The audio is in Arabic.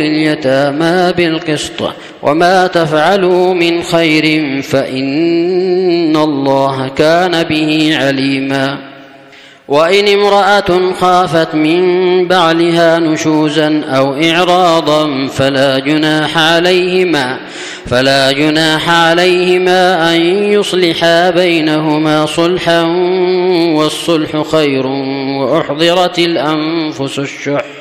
اليتامى بالقسط وما تفعلوا من خير فإن الله كان به عليما. وإن امرأة خافت من بعلها نشوزا أو إعراضا فلا جناح عليهما أن يصلحا بينهما صلحا والصلح خير وأحضرت الأنفس الشح